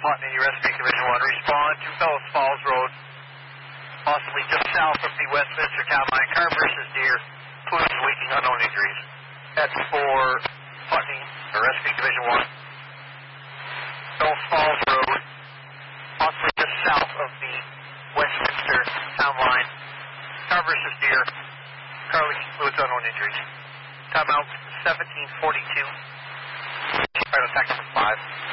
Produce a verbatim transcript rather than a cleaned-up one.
Putney, Rescue Division one. Respond to Bellows Falls Road, possibly just south of the Westminster Town Line. Car versus deer. Fluids leaking, unknown injuries. That's for Putney, or Rescue Division one. Bellows Falls Road, possibly just south of the Westminster Town Line. Car versus deer. Car leaking fluids, unknown injuries. Timeout seventeen forty-two. Final attack number five.